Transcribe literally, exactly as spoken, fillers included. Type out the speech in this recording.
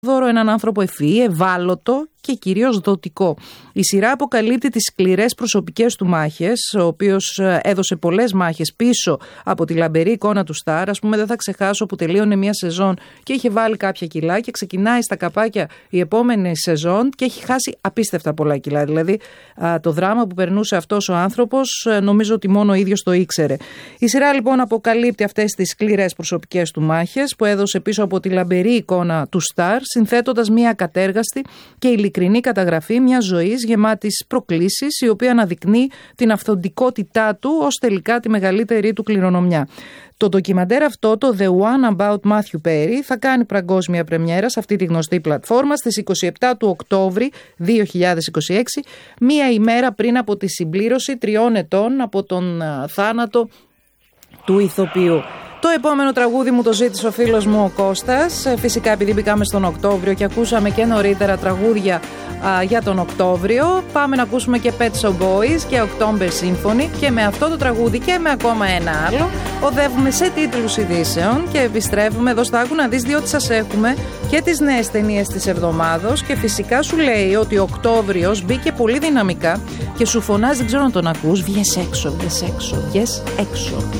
δώρο έναν άνθρωπο ευφυή, ευάλωτο και κυρίως δοτικό. Η σειρά αποκαλύπτει τις σκληρές προσωπικές του μάχες, ο οποίος έδωσε πολλές μάχες πίσω από τη λαμπερή εικόνα του Σταρ. Ας πούμε, δεν θα ξεχάσω που τελείωνε μια σεζόν και είχε βάλει κάποια κιλά και ξεκινάει στα καπάκια η επόμενη σεζόν και έχει χάσει απίστευτα πολλά κιλά. Δηλαδή, το δράμα που περνούσε αυτός ο άνθρωπος, νομίζω ότι μόνο ο ίδιος το ήξερε. Η σειρά λοιπόν αποκαλύπτει αυτές τις σκληρές προσωπικές του μάχες που έδωσε πίσω από τη λαμπερή εικόνα του Σταρ, συνθέτοντας μια ακατέργαστη και ειλικρινή καταγραφή μιας ζωής γεμάτης προκλήσεις, η οποία αναδεικνύει την αυθεντικότητά του ως τελικά τη μεγαλύτερη του κληρονομιά. Το ντοκιμαντέρ αυτό, το The One About Matthew Perry, θα κάνει παγκόσμια πρεμιέρα σε αυτή τη γνωστή πλατφόρμα στις είκοσι επτά του Οκτώβρη δύο χιλιάδες είκοσι έξι, μία ημέρα πριν από τη συμπλήρωση τριών ετών από τον θάνατο του ηθοποιού. Το επόμενο τραγούδι μου το ζήτησε ο φίλος μου ο Κώστας. Φυσικά επειδή μπήκαμε στον Οκτώβριο και ακούσαμε και νωρίτερα τραγούδια α, για τον Οκτώβριο, πάμε να ακούσουμε και Pet Shop Boys και October Symphony, και με αυτό το τραγούδι και με ακόμα ένα άλλο οδεύουμε σε τίτλους ειδήσεων και επιστρέφουμε εδώ στα Άκου να δεις, διότι σας έχουμε και τις νέες ταινίες της εβδομάδος και φυσικά σου λέει ότι ο Οκτώβριος μπήκε πολύ δυναμικά και σου φωνάζει, δεν ξέρω να τον ακούς, βγες έξω, βγες έξω, βγες έξω.